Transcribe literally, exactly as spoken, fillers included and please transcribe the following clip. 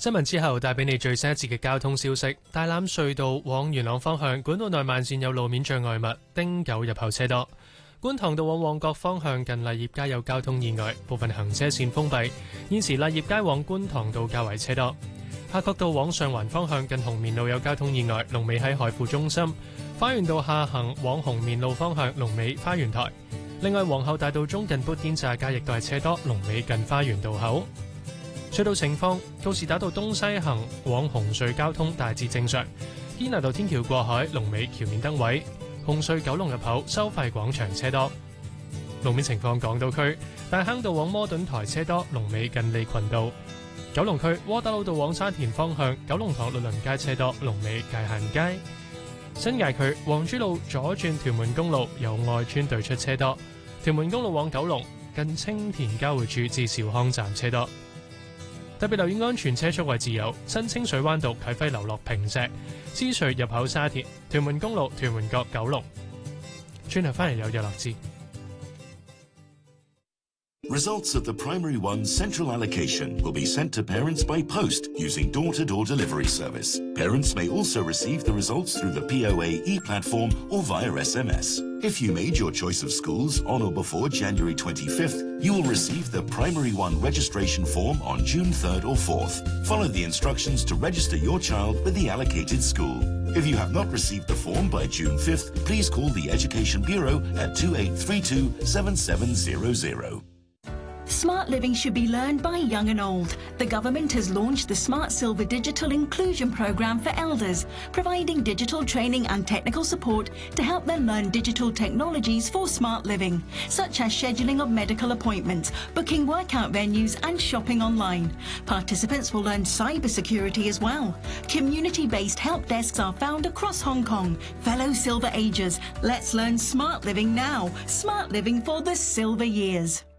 新聞之後帶俾你最新一節嘅交通消息。大欖隧道往元朗方向管道內慢線有路面障礙物，汀九入口車多。觀塘道往旺角方向近勵業街有交通意外，部分行車線封閉。現時勵業街往觀塘道較為車多。夏慤道往上環方向近紅棉路有交通意外，龍尾喺海富中心。花園道下行往紅棉路方向龍尾花園台。另外皇后大道中近砵甸乍街亦都係車多，龍尾近花園道口。隧道情況，告士打道東西行往紅隧交通大致正常。堅拿道天橋過海，龍尾橋面燈位。紅隧九龍入口收費廣場車多。路面情況，港島區大坑道往摩頓台車多，龍尾近利群道。九龍區窩打老道往沙田方向九龍塘律倫街車多，龍尾界限街。新界區皇珠路左轉屯門公路由愛村對出車多。屯門公路往九龍近青田交匯處至兆康站車多。特別留意安全車速位置有新清水灣道啟輝樓落坪石、獅隧入口沙田、屯門公路屯門角九龍。轉頭翻嚟有日落知。 Results of the Primary One central allocation will be sent to parents by post using door-to-door delivery service. Parents may also receive the results through the P O A e-platform or via S M S. If you made your choice of schools on or before January twenty-fifth, you will receive the Primary One registration form on June third or fourth. Follow the instructions to register your child with the allocated school. If you have not received the form by June fifth, please call the Education Bureau at two eight three two, seven seven zero zero. Smart living should be learned by young and old. The government has launched the Smart Silver Digital Inclusion Programme for elders, providing digital training and technical support to help them learn digital technologies for smart living, such as scheduling of medical appointments, booking workout venues and shopping online. Participants will learn cybersecurity as well. Community-based help desks are found across Hong Kong. Fellow Silver Agers, let's learn smart living now. Smart living for the silver years.